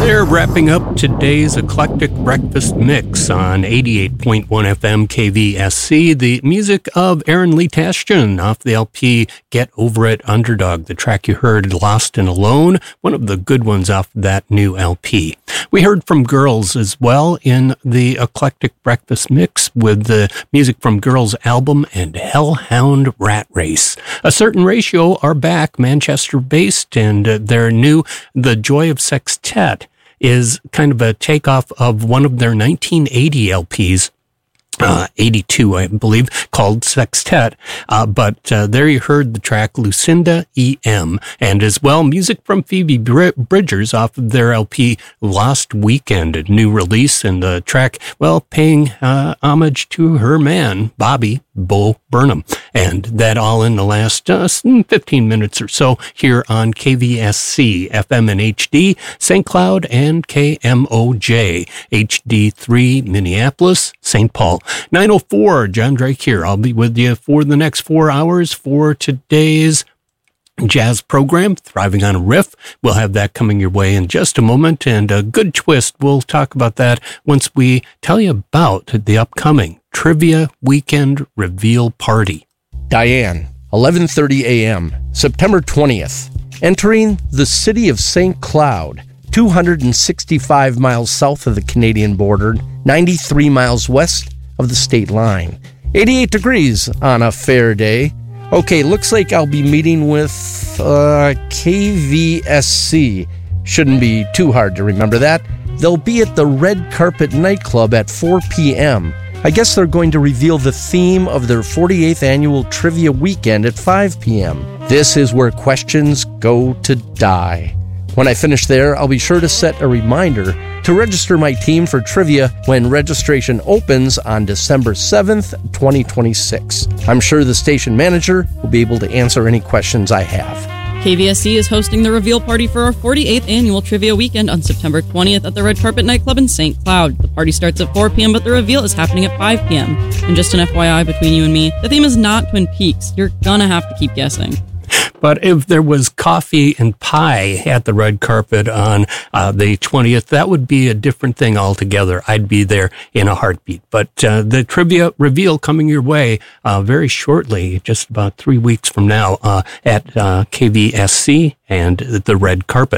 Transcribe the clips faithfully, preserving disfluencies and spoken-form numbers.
They're wrapping up today's eclectic breakfast mix on eighty-eight point one F M K V S C. The music of Aaron Lee Tashian off the L P Get Over It Underdog. The track you heard, Lost and Alone, one of the good ones off that new L P. We heard from Girls as well in the eclectic breakfast mix with the music from Girls' album and Hellhound Rat Race. A Certain Ratio are back, Manchester-based, and uh, their new The Joy of Sextet is kind of a takeoff of one of their nineteen eighty L Ps, uh, eighty-two, I believe, called Sextet. Uh, but uh, there you heard the track Lucinda E M, and as well music from Phoebe Bridgers off of their L P Lost Weekend, a new release, and the track, well, paying uh, homage to her man, Bobby Bo Burnham. And that all in the last uh, fifteen minutes or so here on K V S C, F M and H D, Saint Cloud, and K M O J, H D three, Minneapolis, Saint Paul. nine oh four, John Drake here. I'll be with you for the next four hours for today's jazz program, Thriving on a Riff. We'll have that coming your way in just a moment, and a good twist. We'll talk about that once we tell you about the upcoming Trivia Weekend Reveal Party. Diane, eleven thirty a.m., September twentieth. Entering the city of Saint Cloud, two hundred sixty-five miles south of the Canadian border, ninety-three miles west of the state line. eighty-eight degrees on a fair day. Okay, looks like I'll be meeting with uh, K V S C. Shouldn't be too hard to remember that. They'll be at the Red Carpet Nightclub at four p.m. I guess they're going to reveal the theme of their forty-eighth annual Trivia Weekend at five p.m. This is where questions go to die. When I finish there, I'll be sure to set a reminder to register my team for trivia when registration opens on December seventh, twenty twenty-six. I'm sure the station manager will be able to answer any questions I have. K V S C is hosting the reveal party for our forty-eighth annual Trivia Weekend on September twentieth at the Red Carpet Nightclub in Saint Cloud. The party starts at four p.m., but the reveal is happening at five p.m. And just an F Y I between you and me, the theme is not Twin Peaks. You're gonna have to keep guessing. But if there was coffee and pie at the red carpet on uh, the twentieth, that would be a different thing altogether. I'd be there in a heartbeat. But uh, the trivia reveal coming your way uh, very shortly, just about three weeks from now, uh, at uh, K V S C and the red carpet.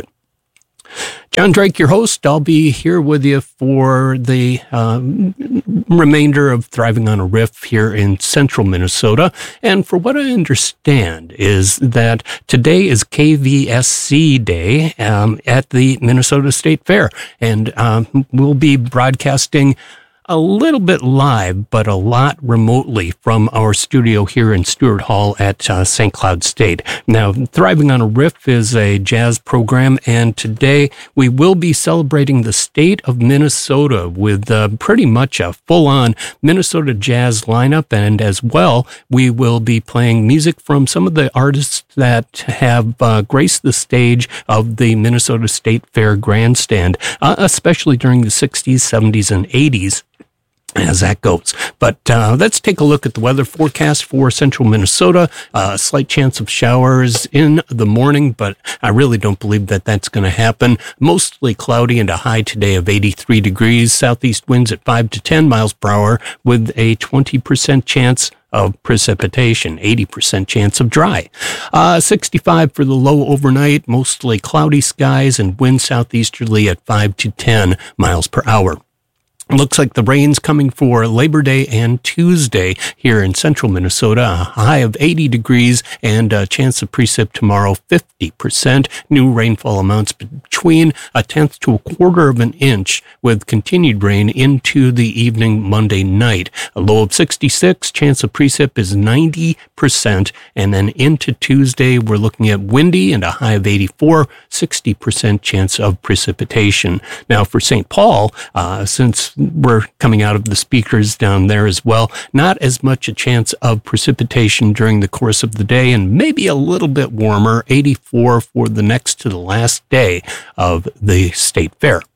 John Drake, your host. I'll be here with you for the uh, remainder of Thriving on a Riff here in central Minnesota. And for what I understand is that today is K V S C Day um, at the Minnesota State Fair. And um, we'll be broadcasting a little bit live, but a lot remotely from our studio here in Stewart Hall at uh, Saint Cloud State. Now, Thriving on a Riff is a jazz program, and today we will be celebrating the state of Minnesota with uh, pretty much a full-on Minnesota jazz lineup, and as well, we will be playing music from some of the artists that have uh, graced the stage of the Minnesota State Fair grandstand, uh, especially during the sixties, seventies, and eighties. As that goes. But uh, let's take a look at the weather forecast for central Minnesota. A uh, slight chance of showers in the morning, but I really don't believe that that's going to happen. Mostly cloudy and a high today of eighty-three degrees. Southeast winds at five to ten miles per hour with a twenty percent chance of precipitation, eighty percent chance of dry. Uh, sixty-five for the low overnight, mostly cloudy skies and wind southeasterly at five to ten miles per hour. Looks like the rain's coming for Labor Day and Tuesday here in central Minnesota. A high of eighty degrees and a chance of precip tomorrow, fifty percent. New rainfall amounts between a tenth to a quarter of an inch with continued rain into the evening Monday night. A low of sixty-six, chance of precip is ninety percent. And then into Tuesday, we're looking at windy and a high of eighty-four, sixty percent chance of precipitation. Now for Saint Paul, uh, since we're coming out of the speakers down there as well, not as much a chance of precipitation during the course of the day, and maybe a little bit warmer, eighty-four for the next to the last day of the state fair.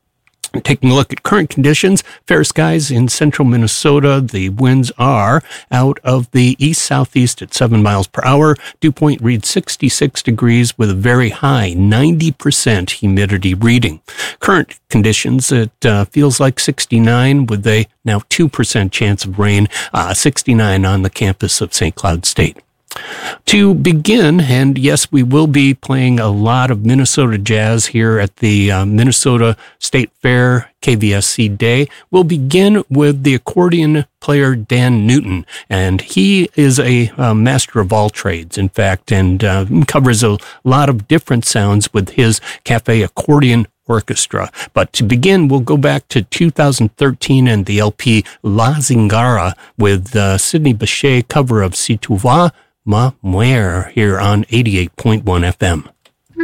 Taking a look at current conditions, fair skies in central Minnesota. The winds are out of the east-southeast at seven miles per hour. Dew point reads sixty-six degrees with a very high ninety percent humidity reading. Current conditions, it uh, feels like sixty-nine with a now two percent chance of rain, uh, sixty-nine on the campus of Saint Cloud State. To begin, and yes, we will be playing a lot of Minnesota jazz here at the uh, Minnesota State Fair K V S C Day. We'll begin with the accordion player Dan Newton, and he is a uh, master of all trades, in fact, and uh, covers a lot of different sounds with his Cafe Accordion Orchestra. But to begin, we'll go back to two thousand thirteen and the L P La Zingara with uh, Sidney Bechet cover of Si Tu Vas Ma Muere here on eighty-eight point one F M.